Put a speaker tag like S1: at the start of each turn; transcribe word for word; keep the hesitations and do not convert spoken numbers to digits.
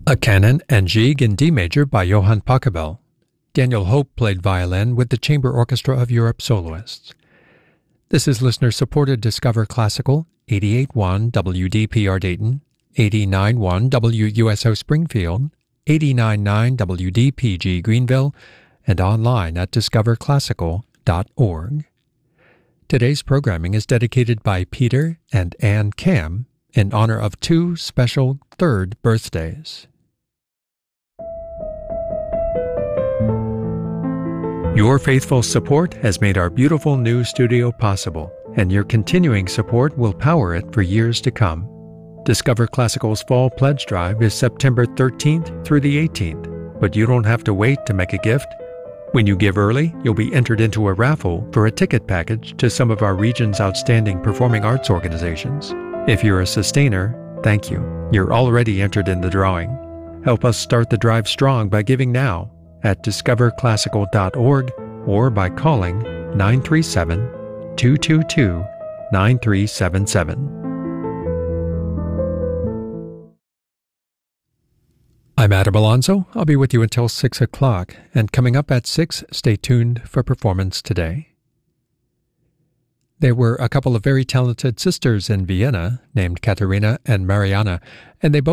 S1: A Canon and Gigue in D major by Johann Pachelbel. Daniel Hope played violin with the Chamber Orchestra of Europe soloists. This is listener-supported Discover Classical, eighty-eight point one W D P R Dayton, eighty-nine point one W U S O Springfield, eighty-nine point nine W D P G Greenville, and online at discover classical dot org. Today's programming is dedicated by Peter and Ann Cam in honor of two special third birthdays. Your faithful support has made our beautiful new studio possible, and your continuing support will power it for years to come. Discover Classical's Fall Pledge Drive is September thirteenth through the eighteenth, but you don't have to wait to make a gift. When you give early, you'll be entered into a raffle for a ticket package to some of our region's outstanding performing arts organizations. If you're a sustainer, thank you. You're already entered in the drawing. Help us start the drive strong by giving now at discover classical dot org or by calling nine three seven, two two two, nine three seven seven. I'm Adam Alonso. I'll be with you until six o'clock, and coming up at six, stay tuned for Performance Today. There were a couple of very talented sisters in Vienna named Katharina and Mariana, and they both